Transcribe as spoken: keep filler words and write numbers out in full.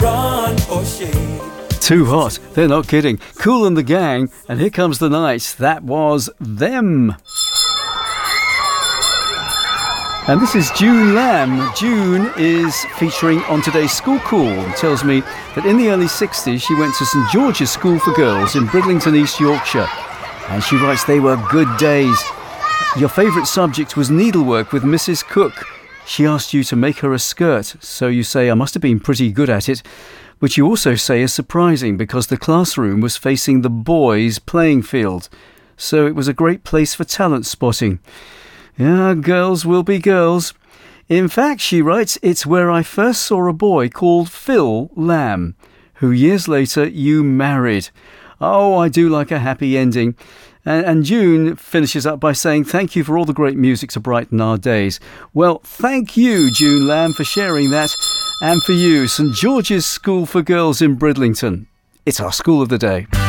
run or shade. Too hot, they're not kidding. Kool and the Gang, and Here Comes the Night. That was them. And this is June Lamb. June is featuring on today's School Call. It tells me that in the early sixties she went to St George's School for Girls in Bridlington, East Yorkshire. And she writes, they were good days. Your favourite subject was needlework with Missus Cook. She asked you to make her a skirt, so you say, I must have been pretty good at it, which you also say is surprising because the classroom was facing the boys' playing field. So it was a great place for talent spotting. Yeah, girls will be girls. In fact, she writes, it's where I first saw a boy called Phil Lamb, who years later you married. Oh, I do like a happy ending. And, and June finishes up by saying, thank you for all the great music to brighten our days. Well, thank you, June Lamb, for sharing that. And for you, St George's School for Girls in Bridlington. It's our School of the Day.